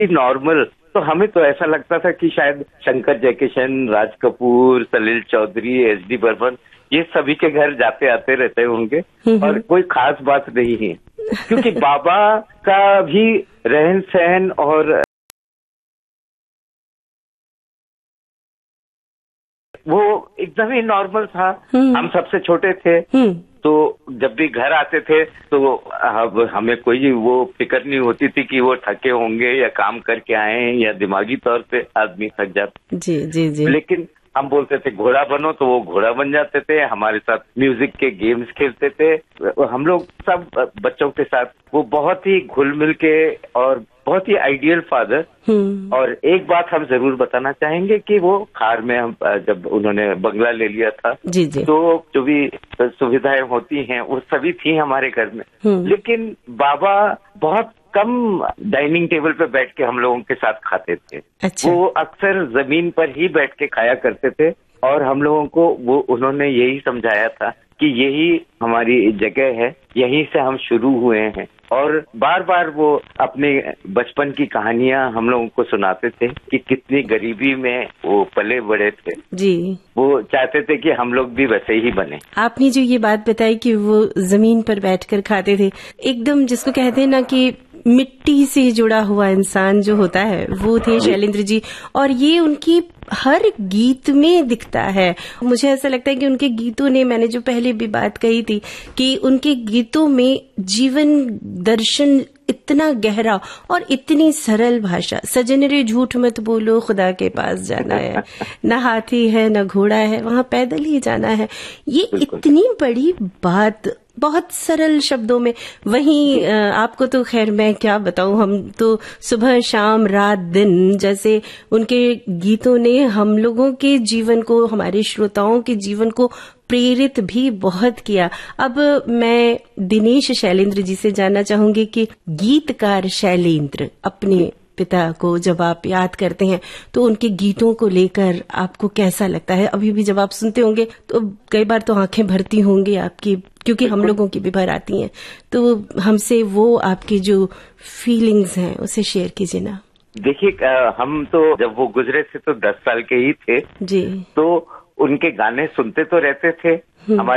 Normal. तो हमें तो ऐसा लगता था कि शायद शंकर जयकिशन, राज कपूर, सलील चौधरी, एस.डी. बर्मन, ये सभी के घर जाते आते रहते होंगे और कोई खास बात नहीं है, क्योंकि बाबा का भी रहन सहन और वो एकदम ही नॉर्मल था। हम सबसे छोटे थे, तो जब भी घर आते थे तो अब हमें कोई वो फिक्र नहीं होती थी कि वो थके होंगे या काम करके आए हैं या दिमागी तौर पे आदमी थक जाता। जी जी जी। लेकिन हम बोलते थे घोड़ा बनो, तो वो घोड़ा बन जाते थे। हमारे साथ म्यूजिक के गेम्स खेलते थे। हम लोग सब बच्चों के साथ वो बहुत ही घुल मिल के और बहुत ही आइडियल फादर। और एक बात हम जरूर बताना चाहेंगे कि वो खार में हम जब उन्होंने बंगला ले लिया था, जी जी, तो जो भी सुविधाएं होती हैं वो सभी थी हमारे घर में। लेकिन बाबा बहुत कम डाइनिंग टेबल पे बैठ के हम लोगों के साथ खाते थे। अच्छा। वो अक्सर जमीन पर ही बैठ के खाया करते थे और हम लोगों को वो उन्होंने यही समझाया था कि यही हमारी जगह है, यहीं से हम शुरू हुए हैं। और बार बार वो अपने बचपन की कहानियां हम लोगों को सुनाते थे कि कितनी गरीबी में वो पले बड़े थे। जी। वो चाहते थे कि हम लोग भी वैसे ही बने। आपने जो ये बात बताई कि वो जमीन पर बैठकर खाते थे, एकदम जिसको कहते हैं ना कि मिट्टी से जुड़ा हुआ इंसान जो होता है वो थे शैलेंद्र जी। और ये उनकी हर गीत में दिखता है। मुझे ऐसा लगता है कि उनके गीतों ने, मैंने जो पहले भी बात कही थी कि उनके गीतों में जीवन दर्शन इतना गहरा और इतनी सरल भाषा। सजन रे झूठ मत बोलो, खुदा के पास जाना है, न हाथी है न घोड़ा है, वहां पैदल ही जाना है। ये इतनी बड़ी बात बहुत सरल शब्दों में। वहीं आपको तो खैर मैं क्या बताऊं, हम तो सुबह शाम रात दिन जैसे उनके गीतों ने हम लोगों के जीवन को, हमारे श्रोताओं के जीवन को प्रेरित भी बहुत किया। अब मैं दिनेश शैलेंद्र जी से जानना चाहूंगी कि गीतकार शैलेंद्र, अपने पिता को जब आप याद करते हैं तो उनके गीतों को लेकर आपको कैसा लगता है? अभी भी जब आप सुनते होंगे तो कई बार तो आंखें भरती होंगी आपकी, क्योंकि हम लोगों की भी भर आती हैं। तो हमसे वो आपकी जो फीलिंग्स हैं उसे शेयर कीजिए ना। देखिए, हम तो जब वो गुजरे थे तो 10 साल के ही थे जी। तो उनके गाने सुनते तो रहते थे। हमारे